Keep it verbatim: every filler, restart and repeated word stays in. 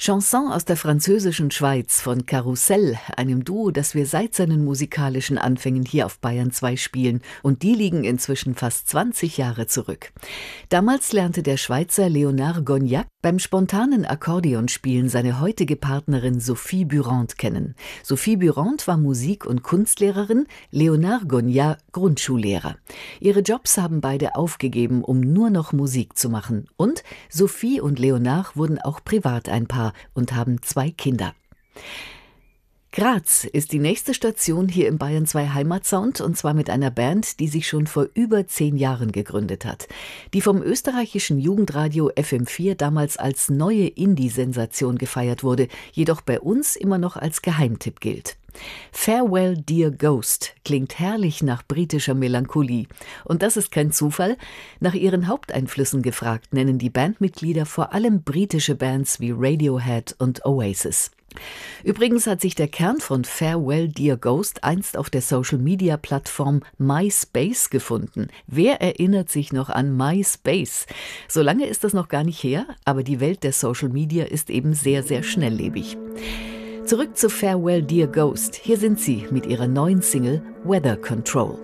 Chanson aus der französischen Schweiz von Karussell, einem Duo, das wir seit seinen musikalischen Anfängen hier auf Bayern zwei spielen, und die liegen inzwischen fast zwanzig Jahre zurück. Damals lernte der Schweizer Léonard Gognac beim spontanen Akkordeonspielen seine heutige Partnerin Sophie Burant kennen. Sophie Burant war Musik- und Kunstlehrerin, Léonard Gognac Grundschullehrer. Ihre Jobs haben beide aufgegeben, um nur noch Musik zu machen. Und Sophie und Léonard wurden auch privat ein Paar und haben zwei Kinder. Graz ist die nächste Station hier im Bayern zwei Heimatsound, und zwar mit einer Band, die sich schon vor über zehn Jahren gegründet hat. Die vom österreichischen Jugendradio F M vier damals als neue Indie-Sensation gefeiert wurde, jedoch bei uns immer noch als Geheimtipp gilt. Farewell Dear Ghost klingt herrlich nach britischer Melancholie. Und das ist kein Zufall. Nach ihren Haupteinflüssen gefragt, nennen die Bandmitglieder vor allem britische Bands wie Radiohead und Oasis. Übrigens hat sich der Kern von Farewell Dear Ghost einst auf der Social-Media-Plattform MySpace gefunden. Wer erinnert sich noch an MySpace? So lange ist das noch gar nicht her, aber die Welt der Social Media ist eben sehr, sehr schnelllebig. Zurück zu Farewell Dear Ghost. Hier sind sie mit ihrer neuen Single Weather Control.